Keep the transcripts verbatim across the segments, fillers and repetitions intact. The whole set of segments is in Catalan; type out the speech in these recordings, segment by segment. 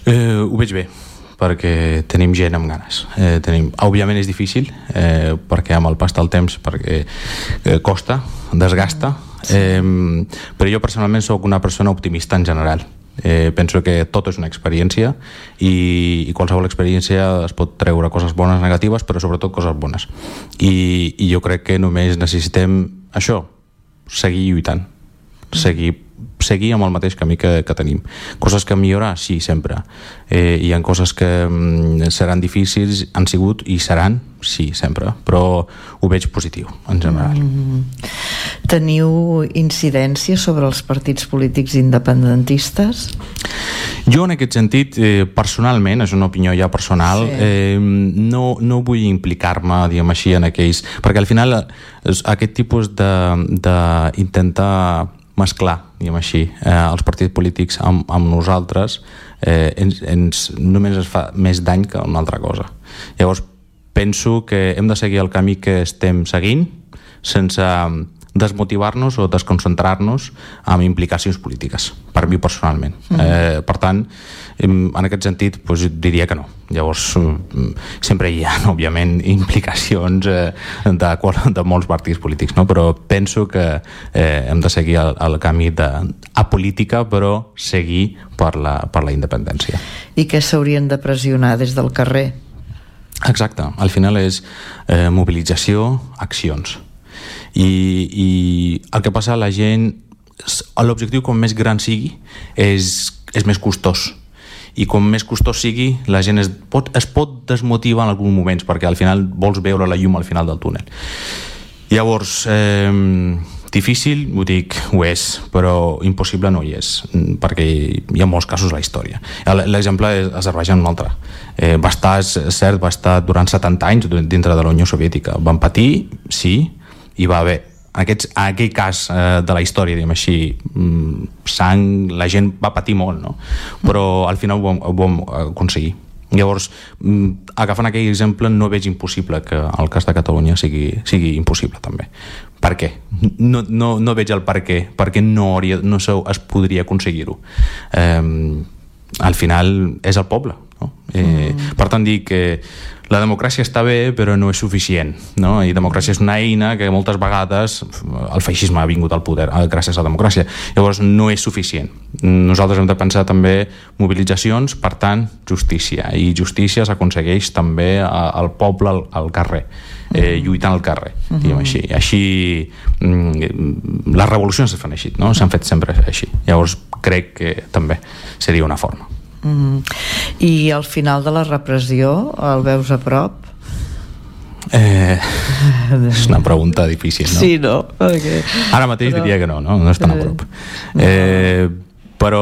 Eh, ho veig bé, perquè tenim gent amb ganes. Eh, tenim, òbviament és difícil, eh, perquè amb el pas del temps, perquè eh, costa, desgasta, eh, però jo personalment sóc una persona optimista en general. Eh, penso que tot és una experiència i, i qualsevol experiència es pot treure coses bones, negatives, però sobretot coses bones. I, i jo crec que només necessitem això, seguir lluitant, seguir seguir amb el mateix camí que, que tenim. Coses que millorar, sí, sempre. Eh, hi ha coses que mm, seran difícils, han sigut i seran, sí, sempre, però ho veig positiu, en general. Mm. Teniu incidència sobre els partits polítics independentistes? Jo, en aquest sentit, eh, personalment, és una opinió ja personal, sí. eh, no, no vull implicar-me, diguem així, en aquells... Perquè al final és aquest tipus d'intentar mesclar, diguem així, eh, els partits polítics amb, amb nosaltres eh, ens, ens només es fa més dany que una altra cosa. Llavors penso que hem de seguir el camí que estem seguint sense desmotivar-nos o desconcentrar-nos amb implicacions polítiques, per mi personalment. Mm. Eh, per tant, en aquest sentit, doncs, diria que no. Llavors, sempre hi ha, òbviament, implicacions eh, de, de molts partits polítics, no? Però penso que eh, hem de seguir el, el camí de apolítica, però seguir per la, per la independència. I què s'haurien de pressionar des del carrer? Exacte. Al final és eh, mobilització, accions. I, i el que passa a la gent, l'objectiu com més gran sigui és, és més costós, i com més costós sigui la gent es pot, es pot desmotivar en alguns moments perquè al final vols veure la llum al final del túnel. Llavors eh, difícil, ho dic, ho és, però impossible no hi és, perquè hi ha molts casos a la història. L'exemple és Azerbaidjan, un altre. Eh, va estar, és cert, va estar durant setanta anys dintre de la Unió Soviètica. Van patir, sí, hi va haver en, aquests, en aquell cas eh, de la història, diguem així, sang, la gent va patir molt, no? Però al final ho vam, ho vam aconseguir. Llavors, agafant aquell exemple, no veig impossible que el cas de Catalunya sigui, sigui impossible també. Per què? No, no, no veig el per què, perquè no, hauria, no es podria aconseguir-ho. Eh, al final és el poble, no? Eh, mm. Per tant, dic que la democràcia està bé, però no és suficient, no? I democràcia és una eina que moltes vegades el feixisme ha vingut al poder gràcies a la democràcia. Llavors no és suficient. Nosaltres hem de pensar també mobilitzacions, per tant, justícia. I justícia s'aconsegueix també al poble, al, al carrer, eh, lluitant al carrer, diguem així. Així les revolucions es fan així, no? S'han fet sempre així. Llavors crec que també seria una forma. Mm. I al final de la repressió el veus a prop? Eh, és una pregunta difícil, no? Sí, no? Okay. Ara mateix però... diria que no, no? No és tan a prop. Eh, però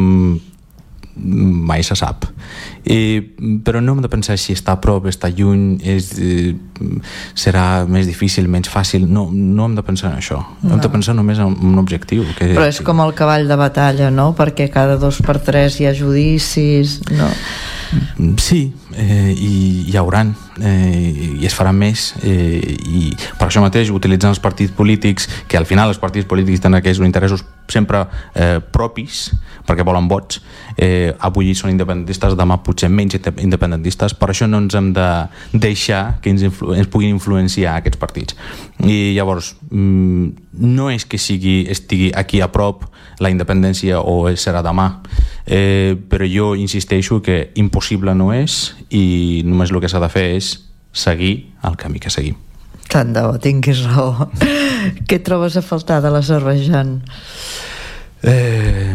mai se sap. Eh, però no hem de pensar si està a prop, està lluny, és, eh, serà més difícil, menys fàcil. No, no hem de pensar en això. No. Hem de pensar només en un objectiu. Que, però és com el cavall de batalla, no? Perquè cada dos per tres hi ha judicis, no? Sí, eh, i hi hauran eh, i es faran més eh, i per això mateix utilitzant els partits polítics, que al final els partits polítics tenen aquells interessos sempre eh, propis perquè volen vots, eh, avui són independentistes, demà potser menys independentistes, per això no ens hem de deixar que ens, influ ens puguin influenciar aquests partits. I llavors mm, no és que sigui, estigui aquí a prop la independència o serà demà, eh, però jo insisteixo que impossible no és i només el que s'ha de fer és seguir el camí que seguim. Tant de bo, tinguis raó. Què trobes a faltar de l'Azerbaidjan? Eh...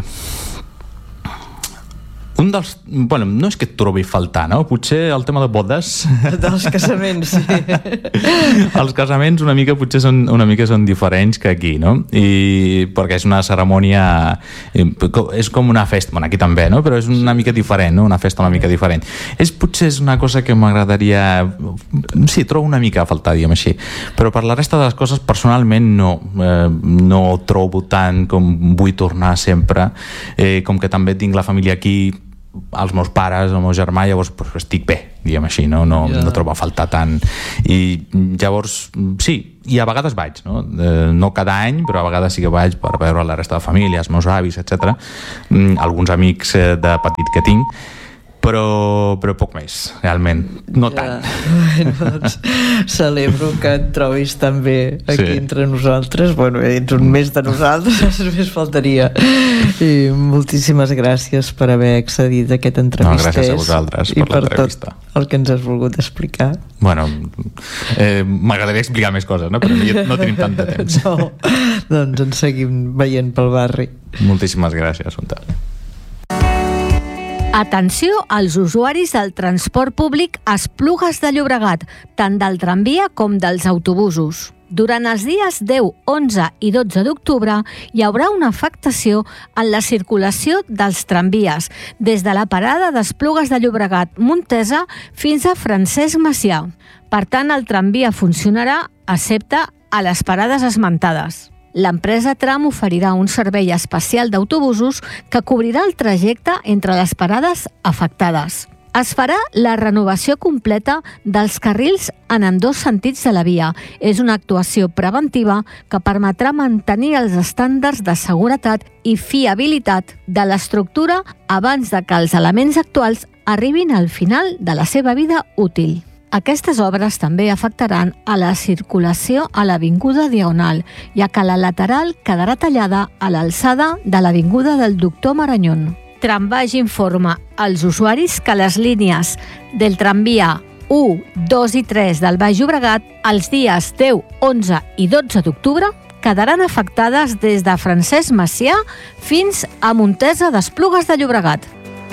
Un dels... Bueno, no és que et trobi faltar, no? Potser el tema de bodes... Dels casaments, sí. Els casaments una mica potser són, una mica són diferents que aquí, no? I perquè és una cerimònia... És com una festa, bueno, aquí també, no? Però és una mica diferent, no? Una festa una mica diferent. És, potser és una cosa que m'agradaria... Sí, trobo una mica a faltar, diguem així. Però per la resta de les coses, personalment, no. Eh, no trobo tant com vull tornar sempre. Eh, com que també tinc la família aquí, els meus pares, el meu germà, llavors pues, estic bé, diguem així, no, no, yeah. no trobo a faltar tant. I llavors, sí, i a vegades vaig, no? Eh, no cada any, però a vegades sí que vaig per veure la resta de família, els meus avis, etcètera. Mm, alguns amics eh, de petit que tinc. però, però poc més, realment. No tant. Ja, bueno, doncs, celebro que et trobis tan bé aquí sí. entre nosaltres. Bueno, ets un més de nosaltres, només faltaria. I moltíssimes gràcies per haver accedit a aquest entrevistès. No, gràcies a vosaltres per l'entrevista. I per tot el que ens has volgut explicar. Bueno, eh, m'agradaria explicar més coses, no? Però no tenim tant de temps. No, doncs ens seguim veient pel barri. Moltíssimes gràcies, Assumpta. Atenció als usuaris del transport públic a Esplugues de Llobregat, tant del tramvia com dels autobusos. Durant els dies deu, onze i dotze d'octubre hi haurà una afectació en la circulació dels tramvies des de la parada d'Esplugues de Llobregat Montesa fins a Francesc Macià. Per tant, el tramvia funcionarà excepte a les parades esmentades. L'empresa Tram oferirà un servei especial d'autobusos que cobrirà el trajecte entre les parades afectades. Es farà la renovació completa dels carrils en ambdós sentits de la via. És una actuació preventiva que permetrà mantenir els estàndards de seguretat i fiabilitat de l'estructura abans de que els elements actuals arribin al final de la seva vida útil. Aquestes obres també afectaran a la circulació a l'Avinguda Diagonal, ja que la lateral quedarà tallada a l'alçada de l'Avinguda del Doctor Marañón. Trambaix informa als usuaris que les línies del tramvia u, dos i tres del Baix Llobregat els dies deu, onze i dotze d'octubre quedaran afectades des de Francesc Macià fins a Montesa d'Esplugues de Llobregat.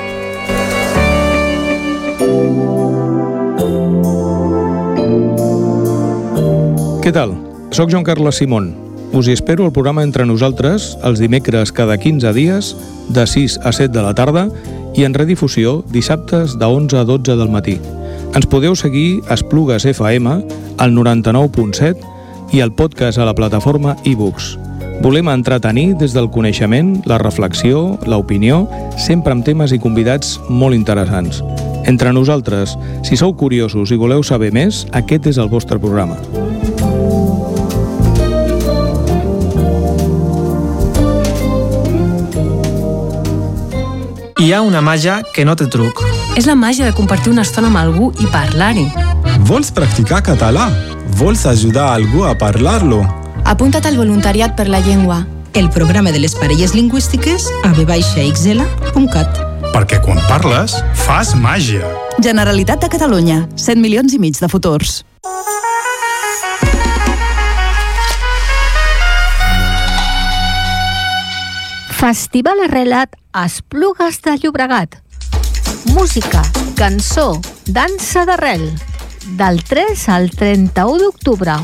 Què tal? Soc Joan Carles Simón. Us hi espero al programa Entre Nosaltres els dimecres cada quinze dies de sis a set de la tarda i en redifusió dissabtes de onze a dotze del matí. Ens podeu seguir a Esplugues F M al noranta-nou punt set i al podcast a la plataforma iBooks. Volem entretenir des del coneixement, la reflexió, l'opinió, sempre amb temes i convidats molt interessants. Entre Nosaltres, si sou curiosos i voleu saber més, aquest és el vostre programa. Hi ha una màgia que no té truc. És la màgia de compartir una estona amb algú i parlar-hi. Vols practicar català? Vols ajudar algú a parlar-lo? Apunta't al voluntariat per la llengua. El programa de les parelles lingüístiques a ve baixa x l punt cat. Perquè quan parles, fas màgia. Generalitat de Catalunya. set milions i mig de futurs. Festival Arrelat a Esplugues de Llobregat. Música, cançó, dansa d'arrel. Del tres al trenta-u d'octubre.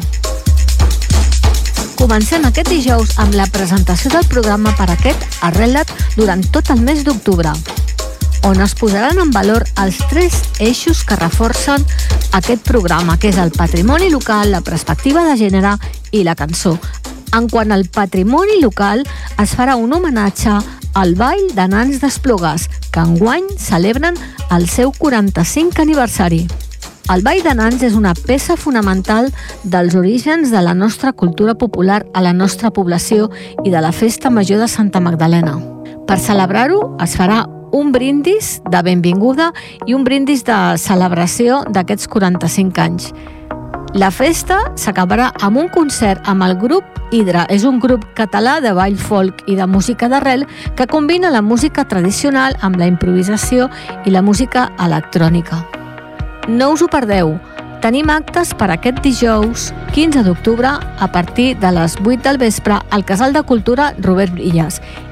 Comencem aquest dijous amb la presentació del programa per aquest Arrelat durant tot el mes d'octubre, on es posaran en valor els tres eixos que reforcen aquest programa, que és el patrimoni local, la perspectiva de gènere i la cançó. En quant al patrimoni local, es farà un homenatge al Ball de Nans d'Esplugues, que enguany celebren el seu quaranta-cinc aniversari. El Ball de Nans és una peça fonamental dels orígens de la nostra cultura popular a la nostra població i de la Festa Major de Santa Magdalena. Per celebrar-ho, es farà un brindis de benvinguda i un brindis de celebració d'aquests quaranta-cinc anys. La festa s'acabarà amb un concert amb el grup Hidra. És un grup català de ball folk i de música d'arrel que combina la música tradicional amb la improvisació i la música electrònica. No us ho perdeu. Tenim actes per aquest dijous, quinze d'octubre, a partir de les vuit del vespre al Casal de Cultura Robert Illas.